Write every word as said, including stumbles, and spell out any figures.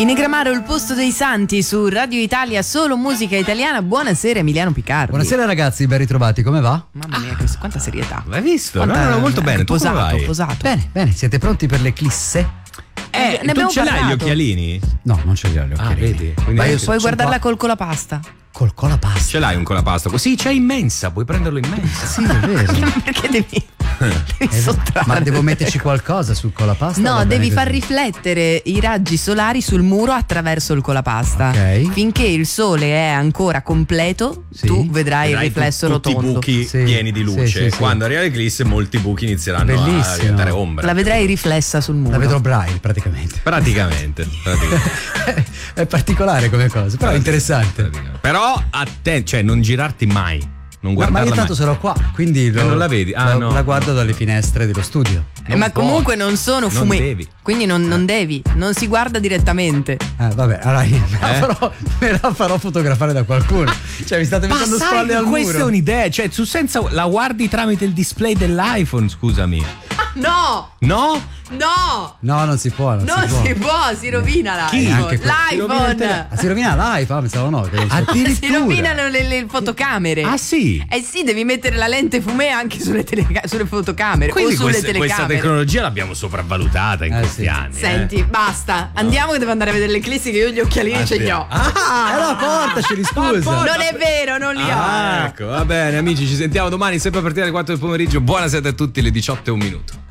In Negramaro, il posto dei santi su Radio Italia, solo musica italiana. Buonasera Emiliano Picardi. Buonasera ragazzi, ben ritrovati, come va? Mamma mia, ah. quanta serietà. L'hai visto? Quanta, no, no, molto bene. Tu posato, come vai? posato. Bene, bene, siete pronti per l'eclisse? Eh, ne tu ce parlato. l'hai gli occhialini? No, non ce li ho gli Ah, occhialini. vedi? Quindi Ma io Puoi so- guardarla sono col colapasta. qua col colapasta. Ce l'hai un colapasta? Sì, c'è immensa, puoi prenderlo in mensa. Sì, è vero. Perché devi, devi Eh, sottrarre? Ma devo metterci qualcosa sul colapasta? No, Va bene devi così. far riflettere i raggi solari sul muro attraverso il colapasta. Ok. Finché il sole è ancora completo, Sì. tu vedrai il Vedrai riflesso tu- tutti i rotondo. buchi Sì, pieni di luce. sì, sì, sì. Quando arriva l'eclisse, molti buchi inizieranno Bellissimo. a diventare ombra. La vedrai riflessa sul muro. La vedrò braille praticamente. Praticamente. praticamente. È particolare come cosa, però è interessante. praticamente. Però a te, cioè, non girarti mai. Non Ma, ma guardarla io tanto mai. sarò qua, quindi lo- non la vedi? Ah, la, no. la guardo dalle finestre dello studio. Eh, Non ma puoi. comunque non sono Non fumetti. devi. Quindi non, non devi, non si guarda direttamente. Ah, vabbè, allora io me la, Eh? farò, me la farò fotografare da qualcuno. Cioè, mi state Ma mettendo sai spalle che al questa muro. è un'idea, cioè tu senza la guardi tramite il display dell'iPhone, scusami. No! No? No! No, non si può. Non, Non si può. si può, si rovina Chi? l'iPhone. Anche que- si rovina il L'iPhone! Ah, si rovina l'iPhone? Ah, pensavo no. Che non so. Addirittura. Si rovinano le, le fotocamere. Ah sì? Eh sì, devi mettere la lente fumé anche sulle, teleca- sulle fotocamere Quindi o sulle questa, questa telecamere. tecnologia l'abbiamo sopravvalutata in Eh, questi sì. anni. Senti, eh. basta. Andiamo che devo andare a vedere l'eclissi, che io gli occhialini Ah, ce sì. li ho. Ah, Allora portaceli, scusa. Non è vero, non li ho. Ah, ecco, va bene amici, ci sentiamo domani sempre a partire dalle quattro del pomeriggio. Buonasera a tutti, le diciotto e un minuto.